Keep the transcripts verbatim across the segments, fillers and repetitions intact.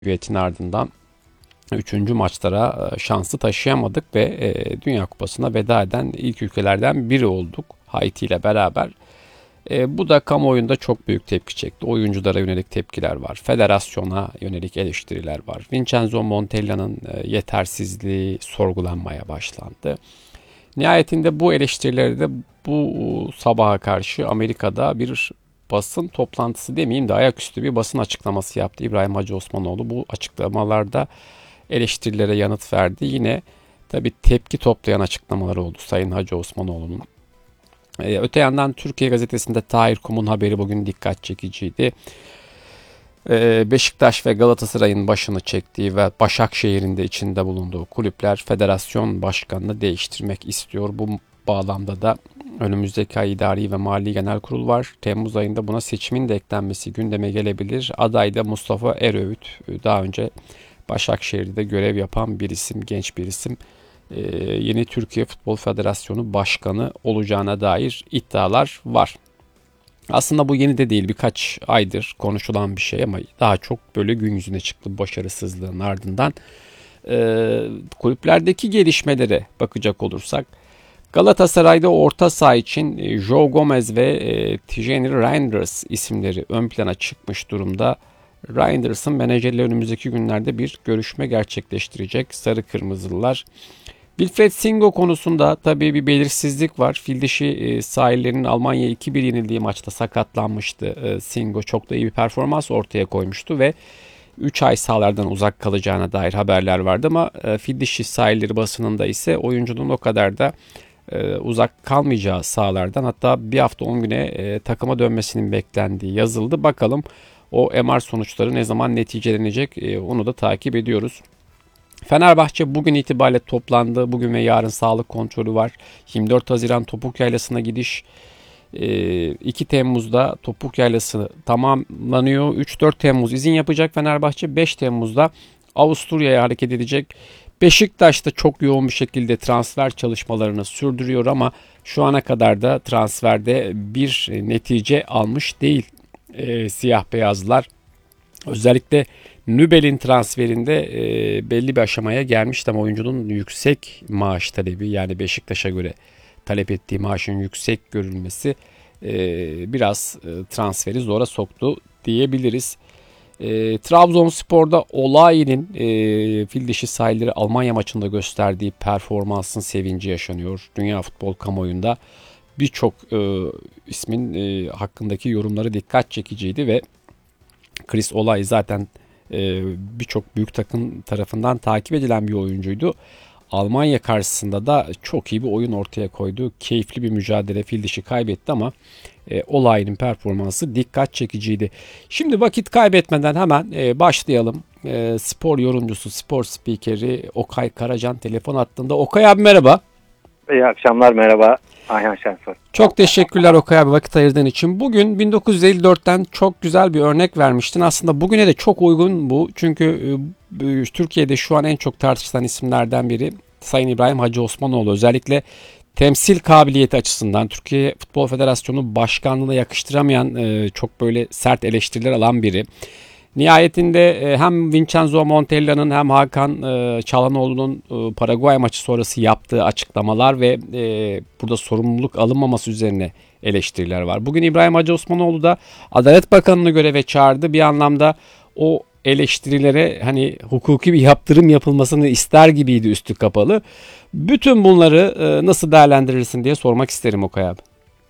mağlubiyetin ardından üçüncü maçlara şansı taşıyamadık ve Dünya Kupası'na veda eden ilk ülkelerden biri olduk Haiti ile beraber. E, bu da kamuoyunda çok büyük tepki çekti. Oyunculara yönelik tepkiler var. Federasyona yönelik eleştiriler var. Vincenzo Montella'nın e, yetersizliği sorgulanmaya başlandı. Nihayetinde bu eleştirileri de bu sabaha karşı Amerika'da bir basın toplantısı demeyeyim de ayaküstü bir basın açıklaması yaptı İbrahim Hacı Osmanoğlu. Bu açıklamalarda eleştirilere yanıt verdi. Yine tabii tepki toplayan açıklamalar oldu Sayın Hacı Osmanoğlu'nun. Ee, öte yandan Türkiye Gazetesi'nde Tahir Kum'un haberi bugün dikkat çekiciydi. Ee, Beşiktaş ve Galatasaray'ın başını çektiği ve Başakşehir'in de içinde bulunduğu kulüpler federasyon başkanını değiştirmek istiyor. Bu bağlamda da önümüzdeki ay İdari ve Mali Genel Kurul var. Temmuz ayında buna seçimin de eklenmesi gündeme gelebilir. Aday da Mustafa Eröğüt. Daha önce Başakşehir'de görev yapan bir isim, genç bir isim. Ee, yeni Türkiye Futbol Federasyonu Başkanı olacağına dair iddialar var. Aslında bu yeni de değil, birkaç aydır konuşulan bir şey ama daha çok böyle gün yüzüne çıktı başarısızlığın ardından. Ee, kulüplerdeki gelişmelere bakacak olursak Galatasaray'da orta saha için Joe Gomez ve e, Tijani Reinders isimleri ön plana çıkmış durumda. Reinders'ın menajerle önümüzdeki günlerde bir görüşme gerçekleştirecek Sarı Kırmızılılar. Wilfried Singo konusunda tabii bir belirsizlik var. Fildişi e, sahillerinin Almanya'ya iki bir yenildiği maçta sakatlanmıştı. E, Singo çok da iyi bir performans ortaya koymuştu ve üç ay sahalardan uzak kalacağına dair haberler vardı ama e, Fildişi sahilleri basınında ise oyuncunun o kadar da e, uzak kalmayacağı sahalardan, hatta bir hafta on güne e, takıma dönmesinin beklendiği yazıldı. Bakalım o M R sonuçları ne zaman neticelenecek, e, onu da takip ediyoruz. Fenerbahçe bugün itibariyle toplandı. Bugün ve yarın sağlık kontrolü var. yirmi dört Haziran Topuk Yaylası'na gidiş. iki Temmuz'da Topuk Yaylası tamamlanıyor. üç dört Temmuz izin yapacak Fenerbahçe. beş Temmuz'da Avusturya'ya hareket edecek. Beşiktaş da çok yoğun bir şekilde transfer çalışmalarını sürdürüyor ama şu ana kadar da transferde bir netice almış değil e, siyah beyazlar. Özellikle Nübel'in transferinde e, belli bir aşamaya gelmişti ama oyuncunun yüksek maaş talebi, yani Beşiktaş'a göre talep ettiği maaşın yüksek görülmesi e, biraz e, transferi zora soktu diyebiliriz. E, Trabzonspor'da Olayi'nin e, fil dişi sahilleri Almanya maçında gösterdiği performansın sevinci yaşanıyor. Dünya futbol kamuoyunda birçok e, ismin e, hakkındaki yorumları dikkat çekiciydi ve Chris Olay zaten e, birçok büyük takım tarafından takip edilen bir oyuncuydu. Almanya karşısında da çok iyi bir oyun ortaya koydu. Keyifli bir mücadele, fil dişi kaybetti ama e, Olay'ın performansı dikkat çekiciydi. Şimdi vakit kaybetmeden hemen e, başlayalım. E, spor yorumcusu, spor spikeri Okay Karacan telefon hattında. Okay abi merhaba. İyi akşamlar, merhaba. Ayhan Şensoy. Çok teşekkürler Okay abi vakit ayırdığın için. Bugün bin dokuz yüz elli dörtten çok güzel bir örnek vermiştin. Aslında bugüne de çok uygun bu. Çünkü e, Türkiye'de şu an en çok tartışılan isimlerden biri Sayın İbrahim Hacı Osmanoğlu. Özellikle temsil kabiliyeti açısından Türkiye Futbol Federasyonu Başkanlığı'na yakıştıramayan, e, çok böyle sert eleştiriler alan biri. Nihayetinde hem Vincenzo Montella'nın hem Hakan Çalhanoğlu'nun Paraguay maçı sonrası yaptığı açıklamalar ve burada sorumluluk alınmaması üzerine eleştiriler var. Bugün İbrahim Hacı Osmanoğlu da Adalet Bakanı'nı göreve çağırdı. Bir anlamda o eleştirilere hani hukuki bir yaptırım yapılmasını ister gibiydi üstü kapalı. Bütün bunları nasıl değerlendirirsin diye sormak isterim Okay abi.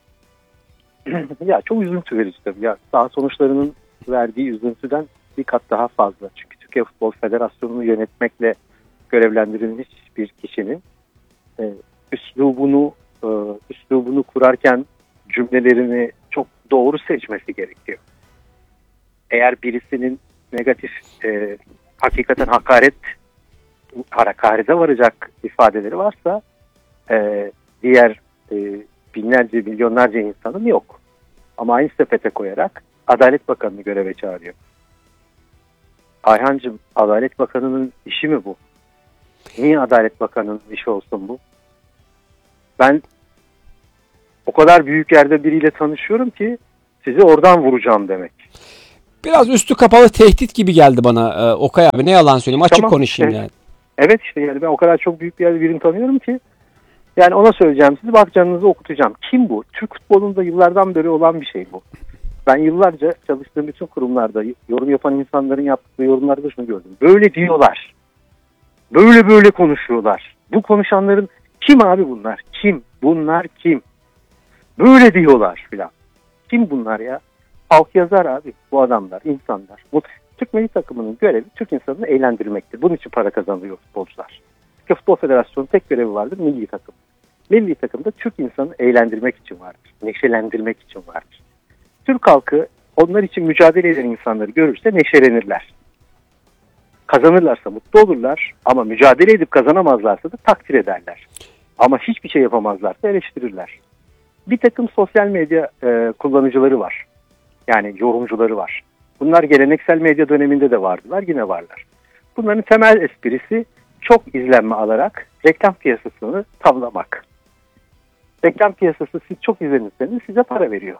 Ya çok üzüntü verici tabii. Ya saha sonuçlarının verdiği üzüntüden bir kat daha fazla. Çünkü Türkiye Futbol Federasyonu'nu yönetmekle görevlendirilmiş bir kişinin e, üslubunu e, üslubunu kurarken cümlelerini çok doğru seçmesi gerekiyor. Eğer birisinin negatif, e, hakikaten hakaret hakarete varacak ifadeleri varsa e, diğer e, binlerce, milyonlarca insanın yok. Ama aynı sepete koyarak Adalet Bakanı'nı göreve çağırıyor. Ayhancığım, Adalet Bakanı'nın işi mi bu? Niye Adalet Bakanı'nın işi olsun bu? Ben o kadar büyük yerde biriyle tanışıyorum ki sizi oradan vuracağım demek. Biraz üstü kapalı tehdit gibi geldi bana e, Okay abi. Ne yalan söyleyeyim. Açık Tamam, konuşayım evet. yani. Evet işte yani ben o kadar çok büyük bir yerde birini tanıyorum ki. Yani ona söyleyeceğim sizi, bak canınızı okutacağım. Kim bu? Türk futbolunda yıllardan beri olan bir şey bu. Ben yıllarca çalıştığım bütün kurumlarda yorum yapan insanların yaptığı yorumlarda şunu gördüm. Böyle diyorlar. Böyle böyle konuşuyorlar. Bu konuşanların kim abi bunlar? Kim? Bunlar kim? Böyle diyorlar filan. Kim bunlar ya? Halk yazar abi bu adamlar, insanlar. Bu Türk milli takımının görevi Türk insanını eğlendirmektir. Bunun için para kazanıyor futbolcular. Türkiye Futbol Federasyonu'nun tek görevi vardır, milli takım. Milli takımda Türk insanını eğlendirmek için vardır. Neşelendirmek için vardır. Türk halkı onlar için mücadele eden insanları görürse neşelenirler. Kazanırlarsa mutlu olurlar ama mücadele edip kazanamazlarsa da takdir ederler. Ama hiçbir şey yapamazlarsa eleştirirler. Bir takım sosyal medya e, kullanıcıları var. Yani yorumcuları var. Bunlar geleneksel medya döneminde de vardılar, yine varlar. Bunların temel esprisi çok izlenme alarak reklam piyasasını tavlamak. Reklam piyasası, siz çok izlenirseniz size para veriyor.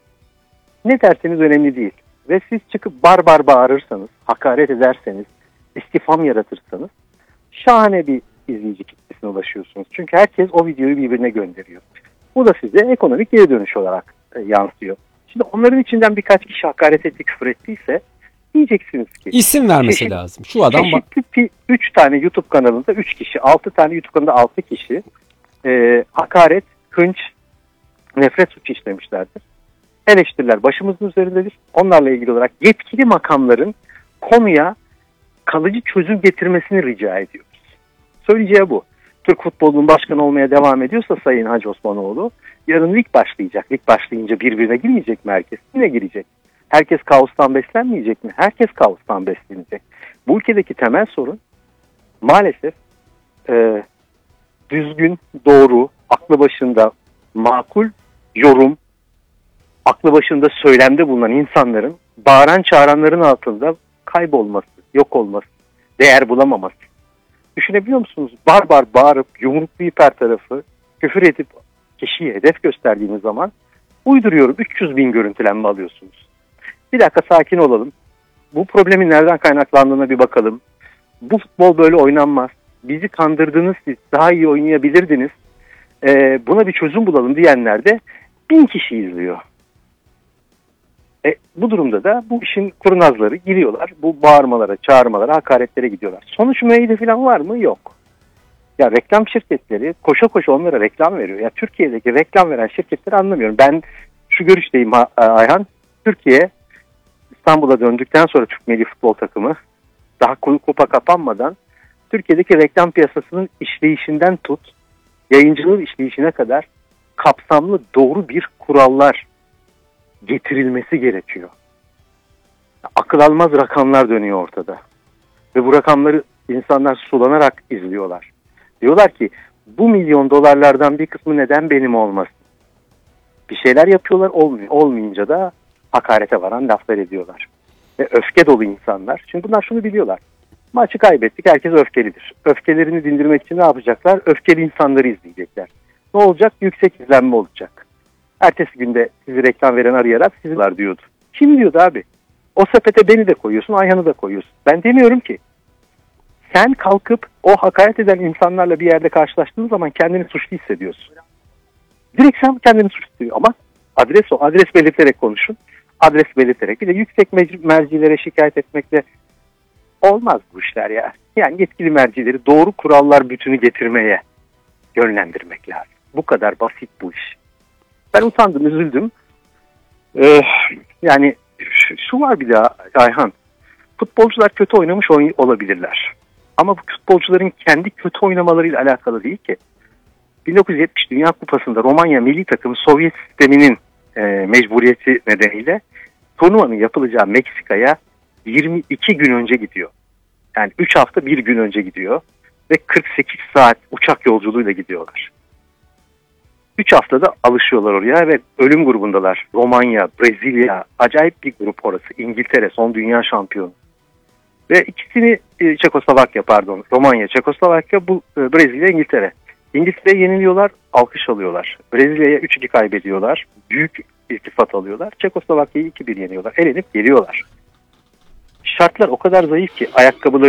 Ne derseniz önemli değil. Ve siz çıkıp bar bar bağırırsanız, hakaret ederseniz, istifam yaratırsanız şahane bir izleyici kitlesine ulaşıyorsunuz. Çünkü herkes o videoyu birbirine gönderiyor. Bu da size ekonomik geri dönüş olarak e, yansıyor. Şimdi onların içinden birkaç kişi hakaret etti, küfür ettiyse diyeceksiniz ki İsim vermesi çeşit, lazım. Şu adam bak. çeşitli üç tane YouTube kanalında üç kişi, altı tane YouTube kanalında altı kişi e, hakaret, hınç, nefret suçu işlemişlerdir. Eleştiriler başımızın üzerindedir. Onlarla ilgili olarak yetkili makamların konuya kalıcı çözüm getirmesini rica ediyoruz. Söyleyeceği bu. Türk futbolunun başkanı olmaya devam ediyorsa Sayın Hacı Osmanoğlu, yarın lig başlayacak. Lig başlayınca birbirine girmeyecek mi herkes? Yine girecek. Herkes kaostan beslenmeyecek mi? Herkes kaostan beslenecek. Bu ülkedeki temel sorun maalesef e, düzgün, doğru, aklı başında makul yorum, aklı başında söylemde bulunan insanların bağıran çağıranların altında kaybolması, yok olması, değer bulamaması. Düşünebiliyor musunuz? Bar bar bağırıp yumruklayıp her tarafı küfür edip kişiye hedef gösterdiğiniz zaman uyduruyorum üç yüz bin görüntülenme alıyorsunuz. Bir dakika sakin olalım. Bu problemin nereden kaynaklandığına bir bakalım. Bu futbol böyle oynanmaz. Bizi kandırdınız siz. Daha iyi oynayabilirdiniz. Ee, buna bir çözüm bulalım diyenler de bin kişi izliyor. E, bu durumda da bu işin kurnazları giriyorlar. Bu bağırmalara, çağırmalara, hakaretlere gidiyorlar. Sonuç müeyyide falan var mı? Yok. Ya reklam şirketleri koşa koşa onlara reklam veriyor. Ya Türkiye'deki reklam veren şirketleri anlamıyorum. Ben şu görüşteyim Ayhan. Türkiye İstanbul'a döndükten sonra Türk milli futbol takımı daha kupa kapanmadan Türkiye'deki reklam piyasasının işleyişinden tut, yayıncılığın işleyişine kadar kapsamlı doğru bir kurallar getirilmesi gerekiyor. Akıl almaz rakamlar dönüyor ortada. Ve bu rakamları insanlar sulanarak izliyorlar. Diyorlar ki bu milyon dolarlardan bir kısmı neden benim olmasın? Bir şeyler yapıyorlar, olmuyor. Olmayınca da hakarete varan laflar ediyorlar. Ve öfke dolu insanlar. Çünkü bunlar şunu biliyorlar. Maçı kaybettik, herkes öfkelidir. Öfkelerini dindirmek için ne yapacaklar? Öfkeli insanları izleyecekler. Ne olacak? Yüksek izlenme olacak. Ertesi günde sizi reklam veren arayarak sizler diyordu. Kim diyordu abi? O sepete beni de koyuyorsun, Ayhan'ı da koyuyorsun. Ben demiyorum ki. Sen kalkıp o hakaret eden insanlarla bir yerde karşılaştığın zaman kendini suçlu hissediyorsun. Direkt sen kendini suçlu hissediyorsun ama adres o. Adres belirterek konuşun. Adres belirterek. Bir de yüksek mercilere şikayet etmekle olmaz bu işler ya. Yani yetkili mercileri doğru kurallar bütünü getirmeye yönlendirmek lazım. Bu kadar basit bu iş. Ben utandım, üzüldüm. Ee, yani şu var bir daha Ayhan. Futbolcular kötü oynamış olabilirler. Ama bu futbolcuların kendi kötü oynamalarıyla alakalı değil ki. bin dokuz yüz yetmiş Dünya Kupası'nda Romanya milli takımı Sovyet sisteminin e, mecburiyeti nedeniyle turnuvanın yapılacağı Meksika'ya yirmi iki gün önce gidiyor. Yani üç hafta bir gün önce gidiyor. Ve kırk sekiz saat uçak yolculuğuyla gidiyorlar. üç haftada alışıyorlar oraya ve ölüm grubundalar. Romanya, Brezilya, acayip bir grup orası. İngiltere, son dünya şampiyonu. Ve ikisini e, Çekoslovakya pardon. Romanya, Çekoslovakya, bu e, Brezilya, İngiltere. İngiltere'ye yeniliyorlar, alkış alıyorlar. Brezilya'ya üç iki kaybediyorlar. Büyük iltifat alıyorlar. Çekoslovakya'yı iki bir yeniyorlar. Elenip geliyorlar. şartlar o kadar zayıf ki ayakkabıları